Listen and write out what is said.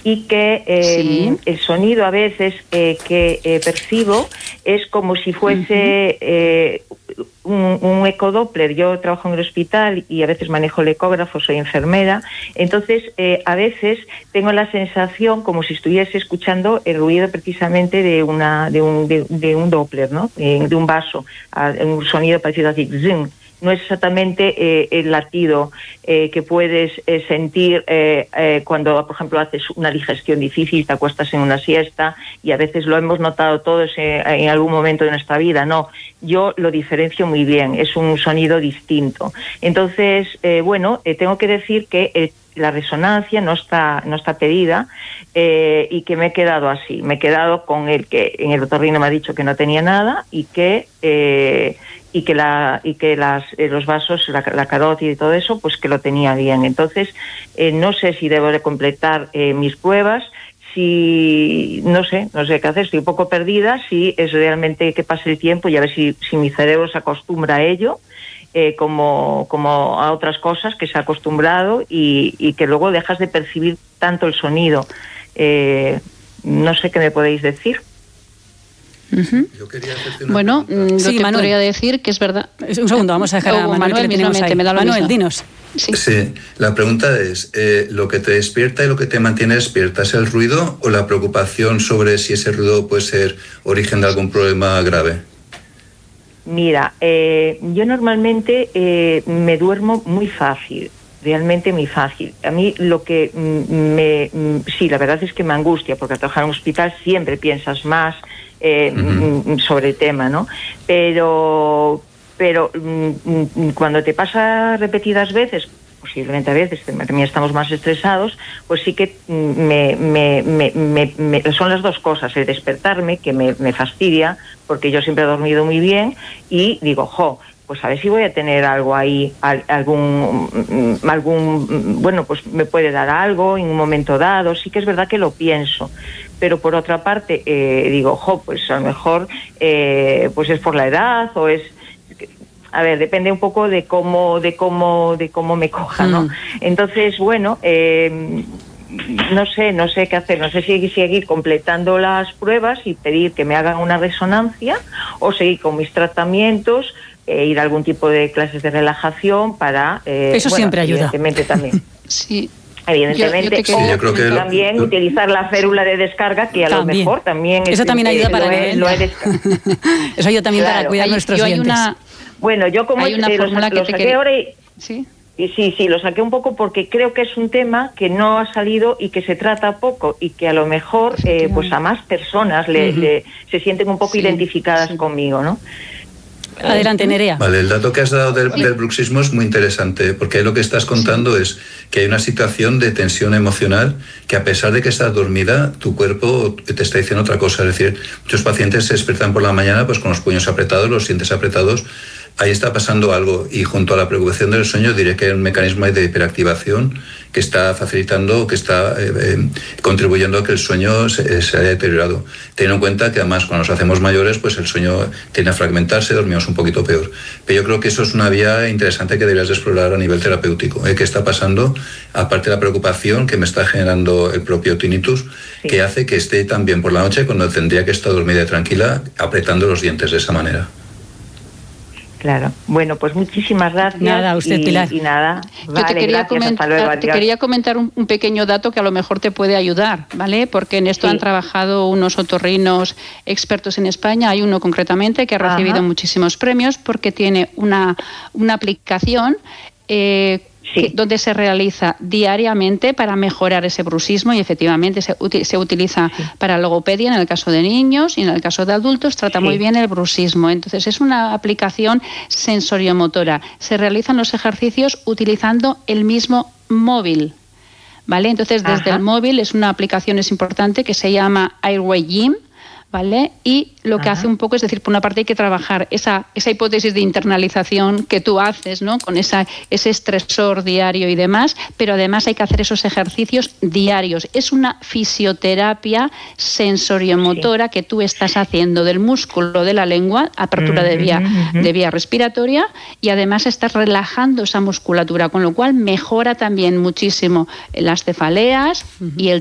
y que el sonido a veces que percibo es como si fuese un ecodoppler. Yo trabajo en el hospital y a veces manejo el ecógrafo, soy enfermera, entonces a veces tengo la sensación como si estuviese escuchando el ruido precisamente de un doppler, ¿no? De un vaso, un sonido parecido así, zing. No es exactamente el latido que puedes sentir cuando, por ejemplo, haces una digestión difícil, te acuestas en una siesta, y a veces lo hemos notado todos en algún momento de nuestra vida. No, yo lo diferencio muy bien, es un sonido distinto. Entonces, tengo que decir que la resonancia no está pedida, y que me he quedado así. Me he quedado con el que en el otorrino me ha dicho que no tenía nada y que los vasos, la carótida y todo eso, pues que lo tenía bien. Entonces, no sé si debo de completar mis pruebas, no sé qué hacer, estoy un poco perdida, si es realmente que pase el tiempo y a ver si mi cerebro se acostumbra a ello, como a otras cosas que se ha acostumbrado, y que luego dejas de percibir tanto el sonido. No sé qué me podéis decir. Yo quería hacerte una pregunta. Yo te podría decir que es verdad. Un segundo, vamos a dejar a Manuel, que tenemos ahí. Manuel, dinos. Sí, la pregunta es, ¿lo que te despierta y lo que te mantiene despierta es el ruido o la preocupación sobre si ese ruido puede ser origen de algún problema grave? Mira, yo normalmente me duermo muy fácil, realmente muy fácil. A mí lo que sí, la verdad es que me angustia, porque al trabajar en un hospital siempre piensas más sobre el tema, ¿no? Pero cuando te pasa repetidas veces, posiblemente a veces también estamos más estresados, pues sí que son las dos cosas. El despertarme, que me fastidia, porque yo siempre he dormido muy bien, y digo, pues a ver si voy a tener algo ahí, pues me puede dar algo en un momento dado. Sí que es verdad que lo pienso, pero por otra parte digo, pues a lo mejor pues es por la edad, o es... A ver, depende un poco de cómo me coja, ¿no? Entonces, no sé qué hacer. No sé si seguir completando las pruebas y pedir que me hagan una resonancia, o seguir con mis tratamientos, ir a algún tipo de clases de relajación para... Eso siempre ayuda. Evidentemente también. Sí. Evidentemente, yo creo que también utilizar la férula de descarga, que lo mejor también... Eso también ayuda para eso ayuda también para cuidar nuestros dientes. Yo como hay una fórmula que te saqué ahora ¿Sí? Sí, lo saqué un poco porque creo que es un tema que no ha salido y que se trata poco, y que a lo mejor pues a más personas se sienten un poco identificadas conmigo, ¿no? Adelante, Nerea. Vale, el dato que has dado del bruxismo es muy interesante, porque ahí lo que estás contando es que hay una situación de tensión emocional que, a pesar de que estás dormida, tu cuerpo te está diciendo otra cosa. Es decir, muchos pacientes se despiertan por la mañana pues con los puños apretados, los dientes apretados. Ahí está pasando algo, y junto a la preocupación del sueño diré que hay un mecanismo de hiperactivación que está facilitando, que está contribuyendo a que el sueño se haya deteriorado. Teniendo en cuenta que además cuando nos hacemos mayores, pues el sueño tiende a fragmentarse, dormimos un poquito peor. Pero yo creo que eso es una vía interesante que deberías de explorar a nivel terapéutico. ¿Qué está pasando? Aparte de la preocupación que me está generando el propio tinnitus, que hace que esté también por la noche, cuando tendría que estar dormida y tranquila, apretando los dientes de esa manera. Claro. Bueno, pues muchísimas gracias. Nada, usted, Pilar. Y nada, yo te quería comentar un pequeño dato que a lo mejor te puede ayudar, ¿vale? Porque en esto han trabajado unos otorrinos expertos en España. Hay uno concretamente que ha recibido muchísimos premios porque tiene una aplicación donde se realiza diariamente para mejorar ese bruxismo, y efectivamente se utiliza para logopedia en el caso de niños, y en el caso de adultos trata muy bien el bruxismo. Entonces es una aplicación sensoriomotora. Se realizan los ejercicios utilizando el mismo móvil, ¿vale? Entonces desde el móvil es importante, que se llama Airway Gym, ¿vale? Y lo que hace un poco es decir, por una parte hay que trabajar esa hipótesis de internalización que tú haces, ¿no? Con ese estresor diario y demás, pero además hay que hacer esos ejercicios diarios. Es una fisioterapia sensoriomotora que tú estás haciendo del músculo de la lengua, apertura de vía respiratoria, y además estás relajando esa musculatura, con lo cual mejora también muchísimo las cefaleas y el